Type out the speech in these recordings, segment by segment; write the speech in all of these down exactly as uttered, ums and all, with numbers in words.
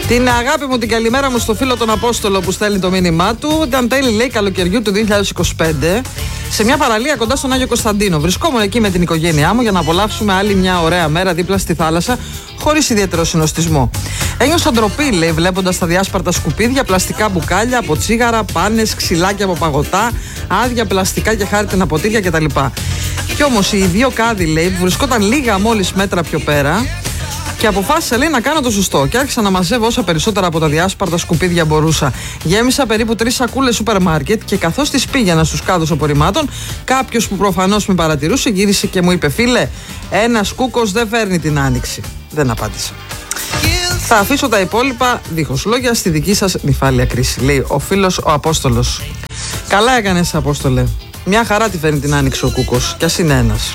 Την αγάπη μου, την καλημέρα μου στο φίλο τον Απόστολο που στέλνει το μήνυμά του. Ήταν τέλη, λέει, καλοκαιριού του δύο χιλιάδες είκοσι πέντε σε μια παραλία κοντά στον Άγιο Κωνσταντίνο. Βρισκόμουν εκεί με την οικογένειά μου για να απολαύσουμε άλλη μια ωραία μέρα δίπλα στη θάλασσα, χωρίς ιδιαίτερο συνοστισμό. Ένιωσα ντροπή, λέει, βλέποντας τα διάσπαρτα σκουπίδια, πλαστικά μπουκάλια από τσίγαρα, πάνες, ξυλάκια από παγωτά, άδεια πλαστικά και χάρτινα ποτήρια κτλ. Κι όμως οι δύο κάδοι, λέει, που βρισκόταν λίγα μόλις μέτρα πιο πέρα, και αποφάσισα, λέει, να κάνω το σωστό. Και άρχισα να μαζεύω όσα περισσότερα από τα διάσπαρτα σκουπίδια μπορούσα. Γέμισα περίπου τρεις σακούλες σούπερ μάρκετ και καθώς τις πήγαινα στους κάδους απορριμμάτων, κάποιος που προφανώς με παρατηρούσε γύρισε και μου είπε: φίλε, ένας κούκος δεν φέρνει την άνοιξη. Δεν απάντησα. Θα αφήσω τα υπόλοιπα δίχως λόγια στη δική σας νυφάλια κρίση, λέει ο φίλος ο Απόστολος. Καλά έκανες, Απόστολε. Μια χαρά τη φέρνει την άνοιξη ο κούκος, κι ας είναι ένας.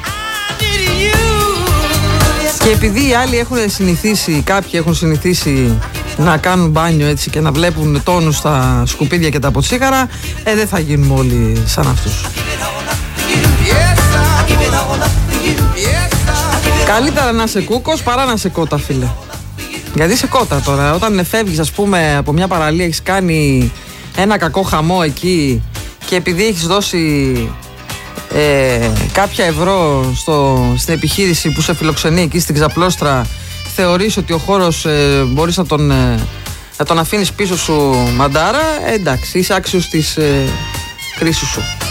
Και επειδή οι άλλοι έχουν συνηθίσει, κάποιοι έχουν συνηθίσει να κάνουν μπάνιο έτσι και να βλέπουν τόνους στα σκουπίδια και τα ποτσίγαρα, ε, δεν θα γίνουμε όλοι σαν αυτούς. Καλύτερα να είσαι κούκος παρά να είσαι κότα, φίλε. Γιατί είσαι κότα τώρα. Όταν φεύγεις, ας πούμε, από μια παραλία, έχεις κάνει ένα κακό χαμό εκεί και επειδή έχεις δώσει Ε, κάποια ευρώ στο, στην επιχείρηση που σε φιλοξενεί εκεί στην Ξαπλώστρα, θεωρείς ότι ο χώρος ε, μπορείς να τον, ε, να τον αφήνεις πίσω σου, μαντάρα, ε, εντάξει, είσαι άξιος της ε, κρίσης σου.